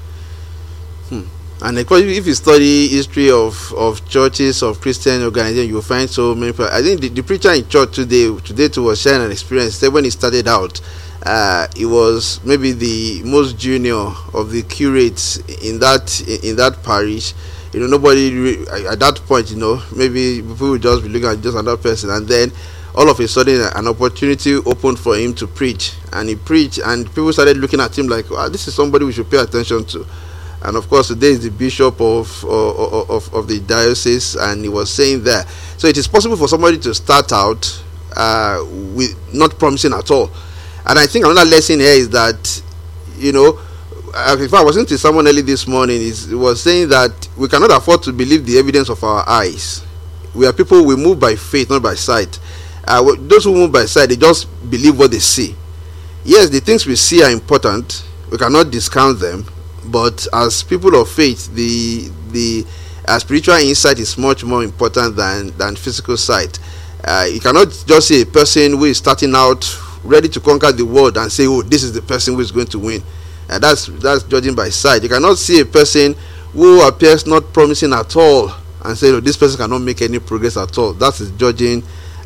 Hmm. And of course, if you study history of, of churches, of Christian organizations, you'll find so many people. I think the, the preacher in church today today too was sharing an experience. He said when he started out, uh, he was maybe the most junior of the curates in that in, in that parish. You know, nobody re- at that point, you know, maybe people would just be looking at just another person, and then all of a sudden an opportunity opened for him to preach, and he preached, and people started looking at him like, wow, this is somebody we should pay attention to. And of course today is the bishop of of, of of the diocese, and he was saying that so it is possible for somebody to start out uh, with not promising at all. And I think another lesson here is that, you know, uh, in fact, I was listening to someone early this morning, is was saying that we cannot afford to believe the evidence of our eyes. We are people, we move by faith, not by sight. Uh, those who move by sight, they just believe what they see. Yes, the things we see are important, we cannot discount them, but as people of faith, the the uh, spiritual insight is much more important than than physical sight. Uh, you cannot just see a person who is starting out ready to conquer the world and say, oh, this is the person who is going to win. Uh, that's that's judging by sight. You cannot see a person who appears not promising at all and say, oh, this person cannot make any progress at all. That is judging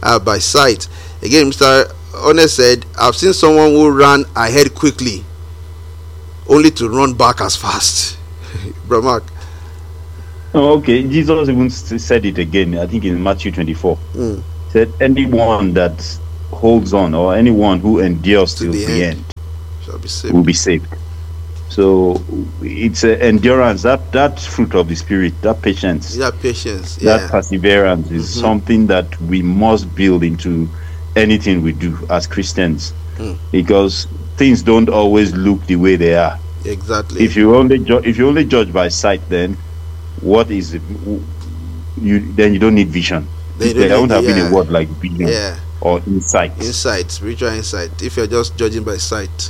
uh, by sight. Again, Mister Honest said, I've seen someone who ran ahead quickly only to run back as fast. Bro Mark. Oh, okay, Jesus even said it again, I think in Matthew twenty-four. Mm. Said, anyone that holds on or anyone who endures To till the the end. end Shall be saved. will be saved. So it's uh, endurance, that that fruit of the spirit, that patience, Yeah, patience. that Yeah. perseverance is Mhm. something that we must build into anything we do as Christians, Mm. because things don't always look the way they are. Exactly. If you only ju- if you only judge by sight, then what is it? You then you don't need vision. Then you There don't won't need- have been yeah. a word like vision Yeah. or insight. Insight, spiritual insight. If you're just judging by sight.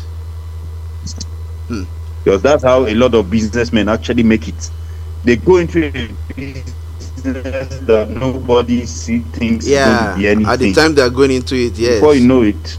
Because that's how a lot of businessmen actually make it. They go into a business that nobody see, thinks is going Yeah. to be anything. At the time they're going into it, yes. Before you know it,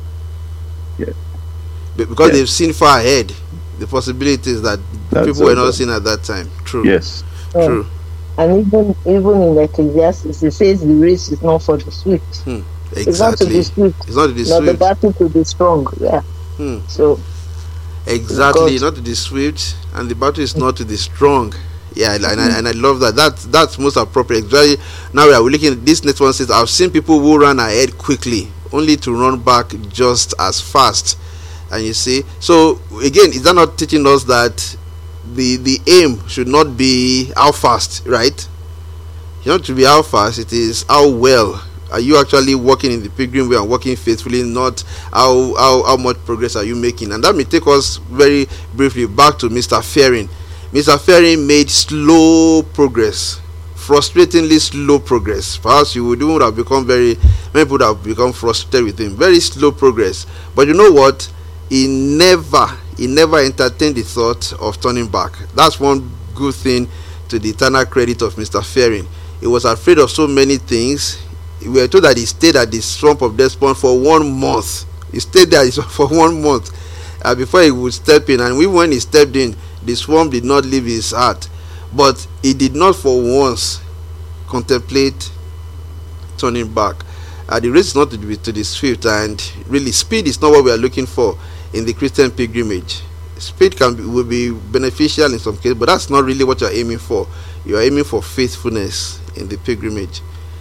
Be- because Yeah. they've seen far ahead the possibilities that That's people were also- not seeing at that time. True. yes, Yeah. True. And even even in Ecclesiastes, it says the race is not for the swift. It's not to Exactly. the swift, It's not to the not the swift. battle to the strong. Yeah. Hmm. So Exactly. God. Not to the swift, and the battle is not to the strong. Yeah, and, I, and I love that. That that's most appropriate. Exactly. Now we are looking at this next one. Says, I've seen people who run ahead quickly, only to run back just as fast. And you see, so again, is that not teaching us that the the aim should not be how fast, right? You know, to be how fast, it is how well are you actually walking in the pilgrim way and working faithfully, not how, how how much progress are you making. And that may take us very briefly back to Mister Fearing. Mister Fearing made slow progress, frustratingly slow progress. Perhaps you would would have become very many people would have become frustrated with him. Very slow progress. But you know what? He never he never entertained the thought of turning back. That's one good thing to the eternal credit of Mister Fearing. He was afraid of so many things. We were told that he stayed at the swamp of Despond for one month. He stayed there for one month uh, before he would step in. And even when he stepped in, the swamp did not leave his heart. But he did not for once contemplate turning back. Uh, the race is not to the, to the swift, and really speed is not what we are looking for in the Christian pilgrimage. Speed can be, will be beneficial in some cases, but that's not really what you're aiming for. You're aiming for faithfulness in the pilgrimage.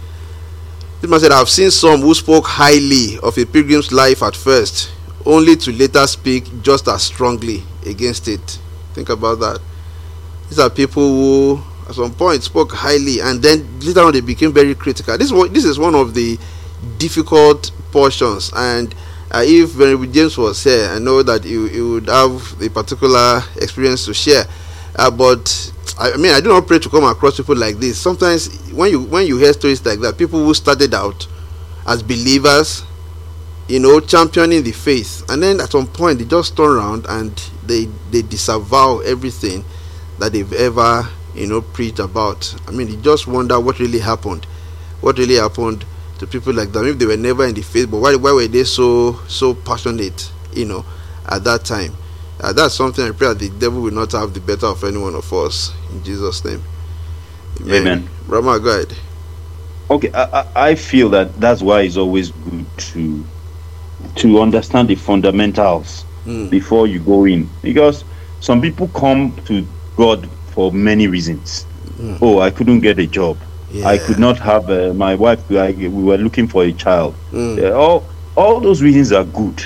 This man said, I've seen some who spoke highly of a pilgrim's life at first, only to later speak just as strongly against it. Think about that. These are people who at some point spoke highly, and then later on they became very critical. This is what, this is one of the difficult portions, and uh, if Venerable James was here, I know that he, he would have a particular experience to share. Uh, but I, I mean, I do not pray to come across people like this. Sometimes when you when you hear stories like that, people who started out as believers, you know, championing the faith, and then at some point they just turn around and they they disavow everything that they've ever, you know, preached about. I mean, you just wonder what really happened, what really happened to people like that. Maybe they were never in the faith, but why why were they so so passionate, you know, at that time? Uh, that's something I pray that the devil will not have the better of any one of us in Jesus' name. Amen. Amen. Rama, go ahead. Okay, I, I I feel that that's why it's always good to to understand the fundamentals Mm. before you go in, because some people come to God for many reasons. Mm. Oh, I couldn't get a job. Yeah. I could not have uh, my wife. I, we were looking for a child. Mm. Uh, all all those reasons are good.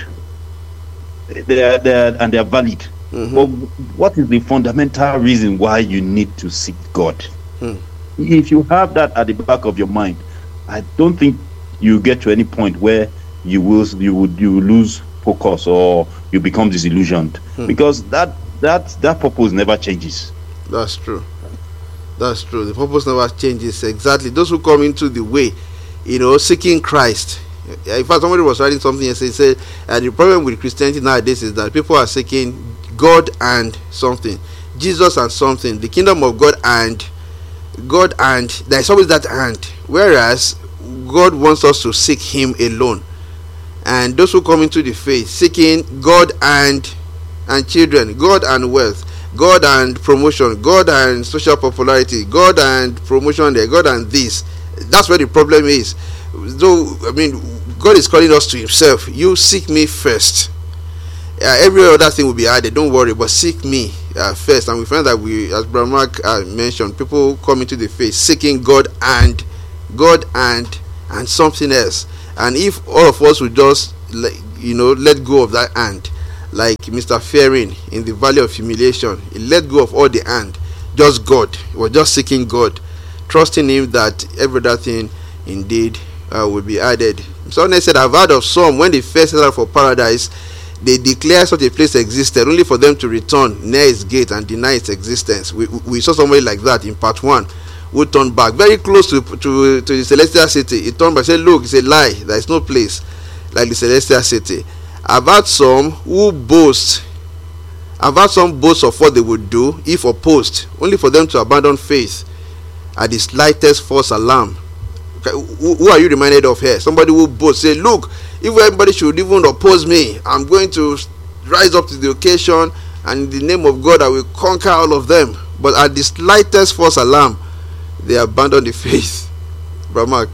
They are, they are, and they are valid. Mhm. But what is the fundamental reason why you need to seek God? Mm. If you have that at the back of your mind, I don't think you get to any point where you will you would you will lose focus or you become disillusioned, Hmm. because that that that purpose never changes. That's true. That's true. The purpose never changes. Exactly. Those who come into the way, you know, seeking Christ. In fact, somebody was writing something and say, said, uh, the problem with Christianity nowadays is that people are seeking God and something, Jesus and something, the kingdom of God and God, and there's always that and. Whereas God wants us to seek Him alone. And those who come into the faith seeking God and and children, God and wealth, God and promotion, God and social popularity, God and promotion there, God and this, That's where the problem is. Though, I mean, God is calling us to himself. You seek me first. Uh, every other thing will be added. Don't worry, but seek me uh, first. And we find that we, as Brother Mark uh, mentioned, people come into the faith seeking God and God and and something else. And if all of us would just, you know, let go of that and, like Mister Fearing in the Valley of Humiliation, he let go of all the and, just God. He was just seeking God, trusting him that every other thing indeed uh, will be added. Someone said, I've heard of some when they first set out for paradise, they declare such a place existed only for them to return near its gate and deny its existence. We, we saw somebody like that in part one who turned back very close to to, to the celestial city. He turned back and said, look, it's a lie. There is no place like the celestial city. I've had some who boast. I've had some boast of what they would do if opposed, only for them to abandon faith at the slightest false alarm. Who, who are you reminded of here? Somebody who boasts, say, look, if everybody should even oppose me, I'm going to rise up to the occasion, and in the name of God I will conquer all of them. But at the slightest false alarm, they abandon the faith. Brother Mark.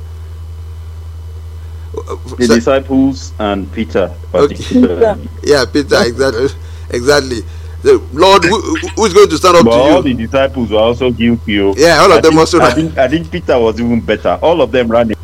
The so, disciples and Peter particularly. Okay. Yeah, Peter, exactly. exactly. The Lord, who, who is going to stand up but to you? All the disciples were also guilty. Yeah, all of I them think, also. I think, I think Peter was even better. All of them ran.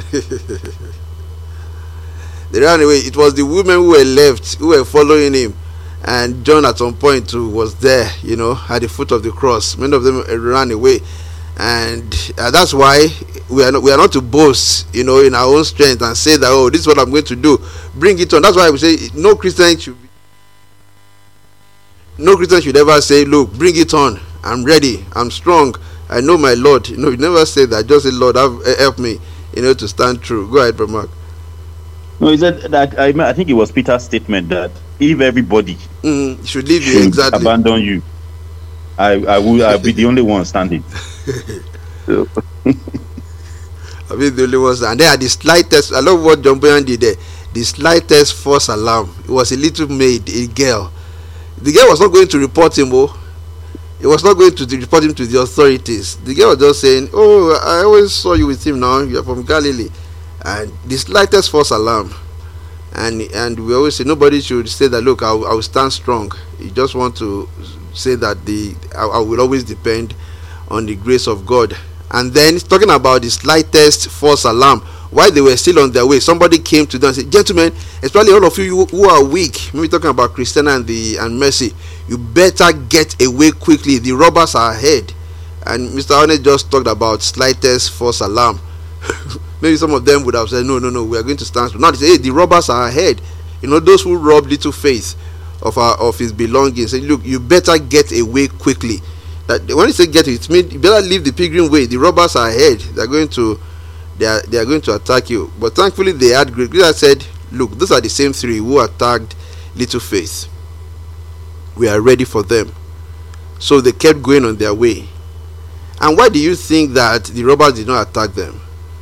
They ran away. It was the women who were left, who were following him, and John at some point too was there, you know, at the foot of the cross. Many of them ran away, and uh, that's why we are not, we are not to boast, you know, in our own strength and say that, oh, this is what I'm going to do. Bring it on. That's why we say no Christian should be, no Christian should ever say, look, bring it on. I'm ready. I'm strong. I know my Lord. You know, you never say that. Just say, Lord, have, help me, you know, to stand true. Go ahead, Brother Mark. No, he said that I, I think it was Peter's statement that if everybody mm, should leave you, should exactly abandon you, I I will I'll be the only one standing. So. I'll be the only one, and then at the slightest, I love what John Boyan did there. The slightest false alarm. It was a little maid, a girl. The girl was not going to report him, oh. It was not going to report him to the authorities. The girl was just saying, oh, I always saw you with him now. You're from Galilee. And the slightest false alarm, and and we always say nobody should say that, look, I will stand strong. You just want to say that the I, I will always depend on the grace of God. And then talking about the slightest false alarm, while they were still on their way, somebody came to them and said, gentlemen, especially all of you who are weak, maybe talking about Christiana and the and Mercy, you better get away quickly. The robbers are ahead. And Mister Honest just talked about slightest false alarm. Maybe some of them would have said, no, no, no, we are going to stand. Now they say, hey, the robbers are ahead. You know, those who rob little faith of our of his belongings. Say, look, you better get away quickly. That when you say get it, it means you better leave the pilgrim way. The robbers are ahead. They are going to, they are they are going to attack you. But thankfully, they had great. Jesus said, look, those are the same three who attacked little faith. We are ready for them. So they kept going on their way. And why do you think that the robbers did not attack them?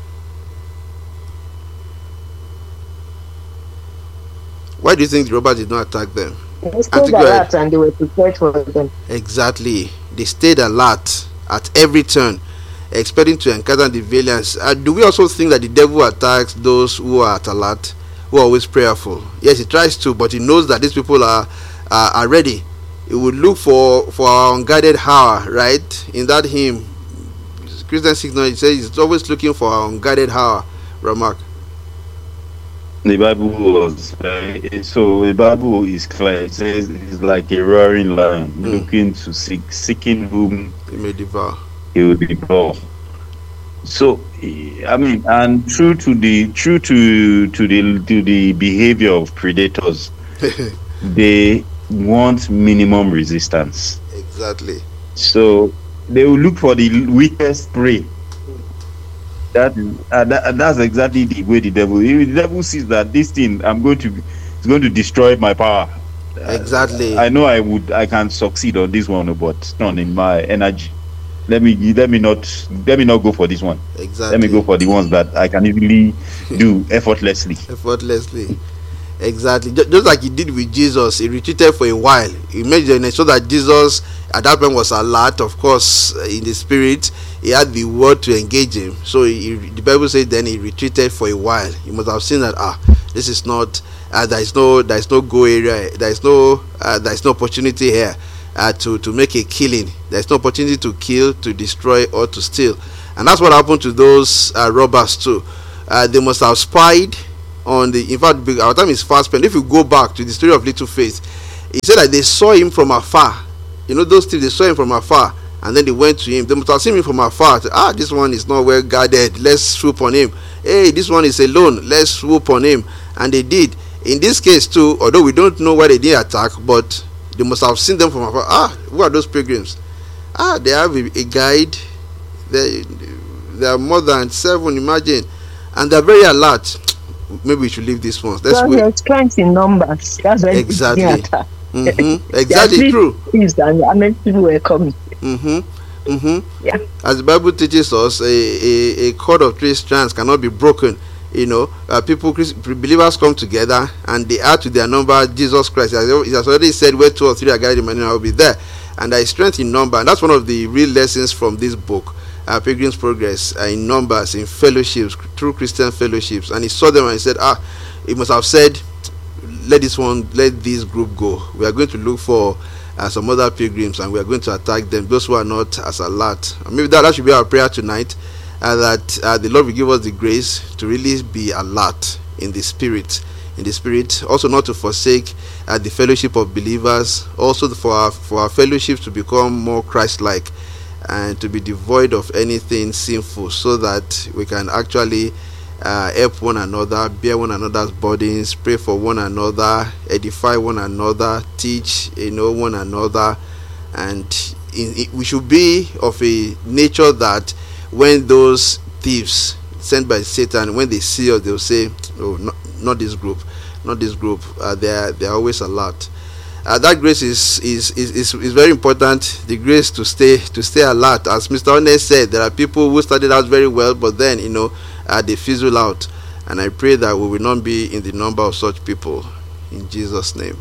Why do you think the robbers did not attack them? They stayed alert and they were prepared for them. Exactly. They stayed alert at every turn, expecting to encounter the villains. Uh, do we also think that the devil attacks those who are at alert, who are always prayerful? Yes, he tries to, but he knows that these people are uh, are ready. He would look for, for our unguarded hour, right? In that hymn, Christian Signal, he says he's always looking for our unguarded hour. Remark. The Bible was uh, so the Bible is clear. It says it's like a roaring lion mm. looking to seek, seeking whom he may devour. He will devour. So I mean, and true to the true to to the to the behavior of predators, they want minimum resistance. Exactly. So they will look for the weakest prey. That is, uh, that, that's exactly the way the devil. The devil sees that this thing I'm going to, is going to destroy my power. Exactly. Uh, I know I would, I can succeed on this one, but not in my energy. Let me, let me not, let me not go for this one. Exactly. Let me go for the ones that I can easily do effortlessly. Effortlessly. Exactly. Just like he did with Jesus, he retreated for a while. He made the so that Jesus at that point was alert, of course, in the spirit. He had the word to engage him. So he, the Bible says then he retreated for a while. You must have seen that, ah, this is not, uh, there is no, there is no go area, there is no, uh, there is no opportunity here uh, to, to make a killing. There is no opportunity to kill, to destroy, or to steal. And that's what happened to those uh, robbers too. Uh, they must have spied on the, in fact, our time is fast spent. If you go back to the story of Little Faith, he said that they saw him from afar. You know, those thieves, they saw him from afar, and then they went to him. They must have seen him from afar. Ah, this one is not well guarded, let's swoop on him. Hey, this one is alone, let's swoop on him. And they did. In this case too, although we don't know why they didn't attack, but they must have seen them from afar. Ah, who are those pilgrims? Ah, they have a, a guide. They, they are more than seven, imagine. And they're very alert. Maybe we should leave this one. Let's well, wait. There's strength in numbers. That's why Exactly. they attack. Mm-hmm. Exactly true. And how many people were coming? Mm-hmm. Mm-hmm. Yeah. As the Bible teaches us, a, a, a cord of three strands cannot be broken. You know, uh, people, believers come together and they add to their number Jesus Christ. He has already said, where two or three are gathered in my name, I will be there. And there is strength in number. And that's one of the real lessons from this book, uh, Pilgrim's Progress, uh, in numbers, in fellowships, through Christian fellowships. And he saw them and he said, ah, he must have said, let this one, let this group go. We are going to look for uh, some other pilgrims and we are going to attack them, those who are not as alert. And maybe that, that should be our prayer tonight, uh, that uh, the Lord will give us the grace to really be alert in the spirit. In the spirit, also not to forsake uh, the fellowship of believers, also for our, for our fellowship to become more Christ-like and to be devoid of anything sinful, so that we can actually uh, help one another, bear one another's burdens, pray for one another, edify one another, teach, you know, one another. And in, in, we should be of a nature that when those thieves sent by Satan, when they see us, they'll say, oh, not, not this group, not this group. Uh, they're they're always alert. Uh, that grace is is, is is is very important. The grace to stay to stay alert. As Mister Honest said, there are people who started out very well, but then you know uh, they fizzle out. And I pray that we will not be in the number of such people. In Jesus' name,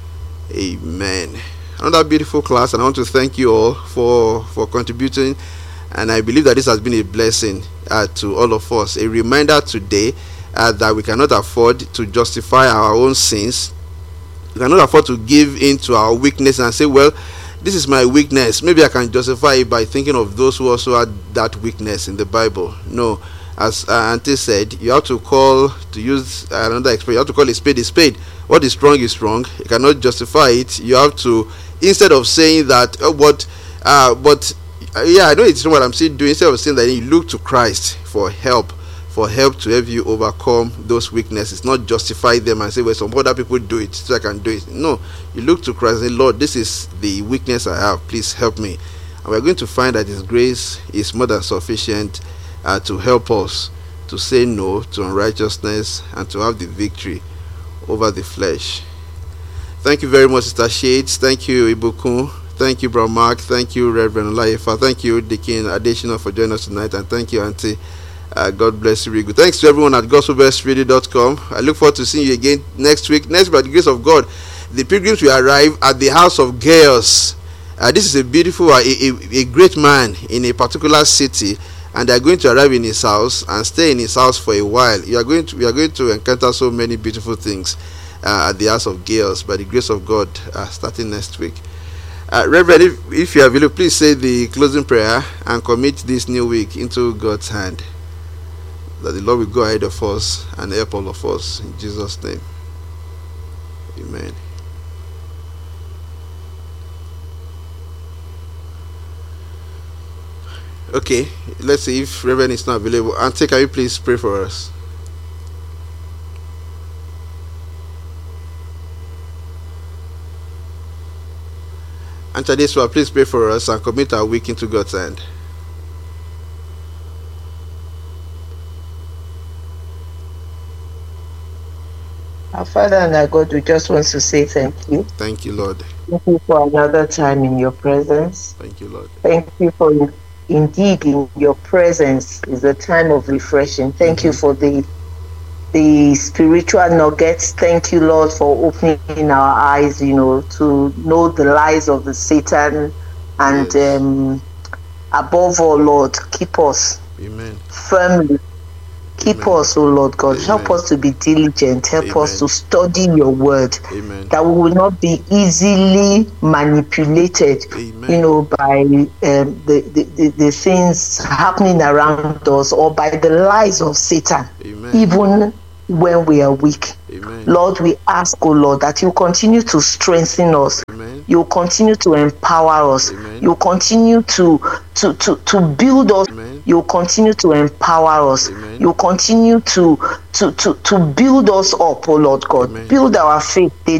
Amen. Another beautiful class, and I want to thank you all for for contributing. And I believe that this has been a blessing uh, to all of us. A reminder today uh, that we cannot afford to justify our own sins. We cannot afford to give in to our weakness and say, well, this is my weakness. Maybe I can justify it by thinking of those who also had that weakness in the Bible. No. As uh, Auntie said, you have to call, to use another expression, you have to call a spade a spade. What is wrong is wrong. You cannot justify it. You have to, instead of saying that, oh, but, uh, but, uh, yeah, I know it's what I'm still doing. Instead of saying that, you look to Christ for help, for help to help you overcome those weaknesses, not justify them and say, well, some other people do it, so I can do it. No, you look to Christ and say, Lord, this is the weakness I have. Please help me. And we're going to find that His grace is more than sufficient uh, to help us to say no to unrighteousness and to have the victory over the flesh. Thank you very much, Sister Shades. Thank you, Ibukun. Thank you, Bro Mark. Thank you, Reverend Olaifa. Thank you, Deacon Additional, for joining us tonight. And thank you, Auntie. Uh, God bless you, really good. Thanks to everyone at gospel best radio dot com. I look forward to seeing you again next week. Next, by the grace of God, the pilgrims will arrive at the house of Gaius. Uh, this is a beautiful, uh, a, a, a great man in a particular city, and they are going to arrive in his house and stay in his house for a while. You are going to, we are going to encounter so many beautiful things uh, at the house of Gaius by the grace of God, uh, starting next week. Uh, Reverend, if, if you are available, please say the closing prayer and commit this new week into God's hand. That the Lord will go ahead of us and help all of us. In Jesus' name. Amen. Okay, let's see if Reverend is not available. Auntie, can you please pray for us? Auntie Adesua, please pray for us and commit our week into God's hand. Our Father and our God, we just want to say thank you. Thank you, Lord. Thank you for another time in your presence. Thank you, Lord. Thank you for, indeed, in your presence is a time of refreshing. Thank mm-hmm. you for the the spiritual nuggets. Thank you, Lord, for opening our eyes, you know, to know the lies of the Satan And Yes. um, above all, Lord, keep us Amen. firmly. Keep Amen. us, oh Lord God. Help Amen. us to be diligent. Help Amen. us to study your word. Amen. That we will not be easily manipulated, Amen. you know, by um, the, the, the, the things happening around us, or by the lies of Satan, Amen. even when we are weak. Amen. Lord, we ask, oh Lord, that you continue to strengthen us. Amen. You continue to empower us. Amen. You continue to, to, to, to build us. Amen. You continue to empower us. Amen. You continue to, to, to, to build us up, oh Lord God. Amen. Build our faith day